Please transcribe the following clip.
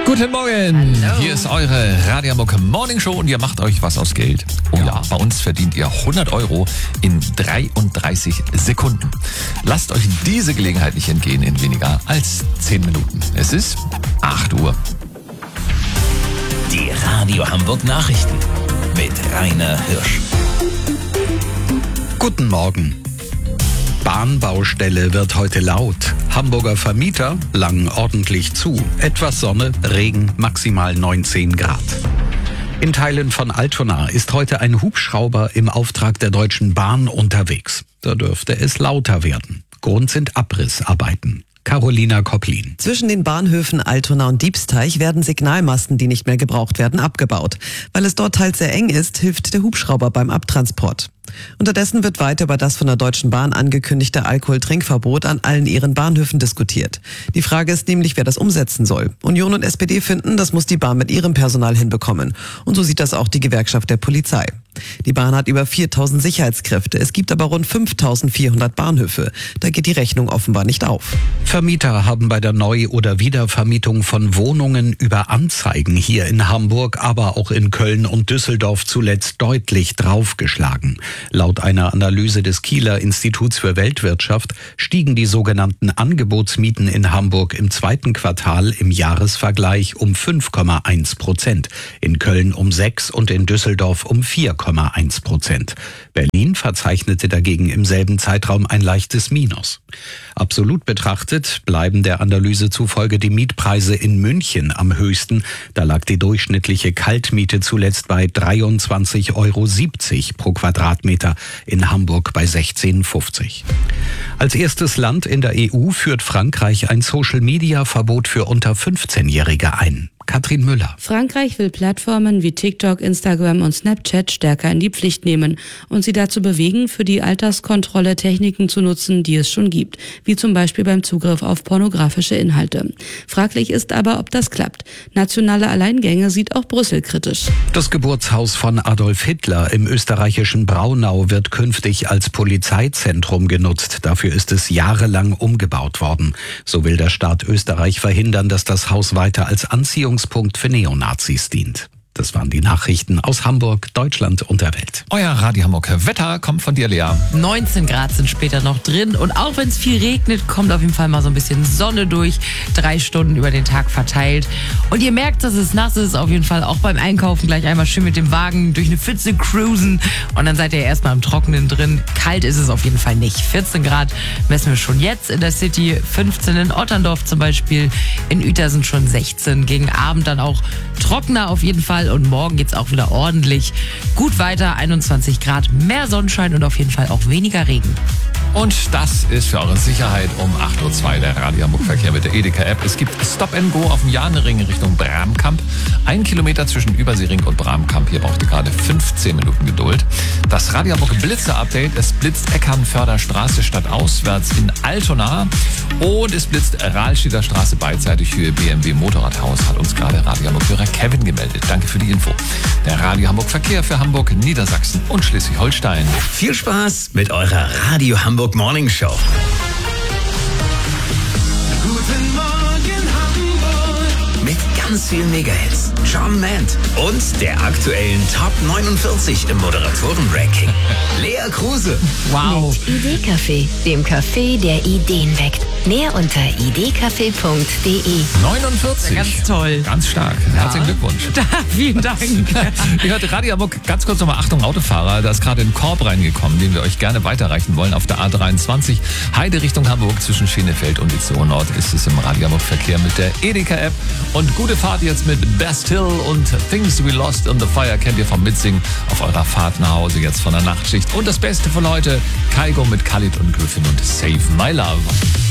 Guten Morgen, Hallo. Hier ist eure Radio Hamburg Morning Show und ihr macht euch was aus Geld. Oh ja, bei uns verdient ihr 100 € in 33 Sekunden. Lasst euch diese Gelegenheit nicht entgehen in weniger als 10 Minuten. Es ist 8 Uhr. Die Radio Hamburg Nachrichten mit Rainer Hirsch. Guten Morgen. Bahnbaustelle wird heute laut. Hamburger Vermieter langen ordentlich zu. Etwas Sonne, Regen, maximal 19 Grad. In Teilen von Altona ist heute ein Hubschrauber im Auftrag der Deutschen Bahn unterwegs. Da dürfte es lauter werden. Grund sind Abrissarbeiten. Carolina Kopplin. Zwischen den Bahnhöfen Altona und Diebsteich werden Signalmasten, die nicht mehr gebraucht werden, abgebaut. Weil es dort teils sehr eng ist, hilft der Hubschrauber beim Abtransport. Unterdessen wird weiter über das von der Deutschen Bahn angekündigte Alkoholtrinkverbot an allen ihren Bahnhöfen diskutiert. Die Frage ist nämlich, wer das umsetzen soll. Union und SPD finden, das muss die Bahn mit ihrem Personal hinbekommen. Und so sieht das auch die Gewerkschaft der Polizei. Die Bahn hat über 4.000 Sicherheitskräfte. Es gibt aber rund 5.400 Bahnhöfe. Da geht die Rechnung offenbar nicht auf. Vermieter haben bei der Neu- oder Wiedervermietung von Wohnungen über Anzeigen hier in Hamburg, aber auch in Köln und Düsseldorf zuletzt deutlich draufgeschlagen. Laut einer Analyse des Kieler Instituts für Weltwirtschaft stiegen die sogenannten Angebotsmieten in Hamburg im zweiten Quartal im Jahresvergleich um 5,1%, in Köln um 6% und in Düsseldorf um 4,1%. Berlin verzeichnete dagegen im selben Zeitraum ein leichtes Minus. Absolut betrachtet bleiben der Analyse zufolge die Mietpreise in München am höchsten. Da lag die durchschnittliche Kaltmiete zuletzt bei 23,70 € pro Quadratmeter, in Hamburg bei 16,50 €. Als erstes Land in der EU führt Frankreich ein Social-Media-Verbot für unter 15-Jährige ein. Katrin Müller. Frankreich will Plattformen wie TikTok, Instagram und Snapchat stärker in die Pflicht nehmen und sie dazu bewegen, für die Alterskontrolle Techniken zu nutzen, die es schon gibt, wie zum Beispiel beim Zugriff auf pornografische Inhalte. Fraglich ist aber, ob das klappt. Nationale Alleingänge sieht auch Brüssel kritisch. Das Geburtshaus von Adolf Hitler im österreichischen Braunau wird künftig als Polizeizentrum genutzt. Dafür ist es jahrelang umgebaut worden. So will der Staat Österreich verhindern, dass das Haus weiter als Anziehungspunkt für Neonazis dient. Das waren die Nachrichten aus Hamburg, Deutschland und der Welt. Euer Radio Hamburg Wetter kommt von dir, Lea. 19 Grad sind später noch drin und auch wenn es viel regnet, kommt auf jeden Fall mal so ein bisschen Sonne durch. 3 Stunden über den Tag verteilt. Und ihr merkt, dass es nass ist, auf jeden Fall auch beim Einkaufen gleich einmal schön mit dem Wagen durch eine Pfütze cruisen und dann seid ihr erstmal im Trockenen drin. Kalt ist es auf jeden Fall nicht. 14 Grad messen wir schon jetzt in der City, 15 in Otterndorf zum Beispiel, in Ueter sind schon 16. Gegen Abend dann auch trockener auf jeden Fall. Und morgen geht's auch wieder ordentlich gut weiter. 21 Grad, mehr Sonnenschein und auf jeden Fall auch weniger Regen. Und das ist für eure Sicherheit um 8:02 Uhr der Radio Hamburg Verkehr mit der Edeka-App. Es gibt Stop and Go auf dem Jahnring in Richtung Bramkamp. 1 Kilometer zwischen Überseering und Bramkamp. Hier braucht ihr gerade 15 Minuten Geduld. Das Radio Hamburg Blitzer-Update. Es blitzt Eckernförder stadtauswärts in Altona. Und es blitzt Rahlstedter Straße beidseitig für BMW Motorradhaus. Hat uns gerade Radio Hamburg-Hörer Kevin gemeldet. Danke für die Info. Der Radio Hamburg Verkehr für Hamburg, Niedersachsen und Schleswig-Holstein. Viel Spaß mit eurer Radio Hamburg Morning Show. Guten Morgen Hamburg. Mit ganz vielen Megahits, John Mant und der aktuellen Top 49 im Moderatoren-Ranking. Lea Kruse. Wow. Idee-Café, dem Café, der Ideen weckt. Mehr unter idcafé.de. 49. Ganz toll. Ganz stark. Herzlichen Glückwunsch. Vielen Dank. Ihr hört Radio Hamburg, ganz kurz nochmal, Achtung Autofahrer, da ist gerade ein Korb reingekommen, den wir euch gerne weiterreichen wollen auf der A23. Heide Richtung Hamburg zwischen Schenefeld und Itzehoe Nord ist es im Radio Hamburg Verkehr mit der Edeka-App. Und gute Fahrt jetzt mit Best Hill und Things We Lost in the Fire kennt ihr vom Mitsingen auf eurer Fahrt nach Hause jetzt von der Nachtschicht. Und das Beste von heute, Kaigo mit Khalid und Griffin und Save My Love.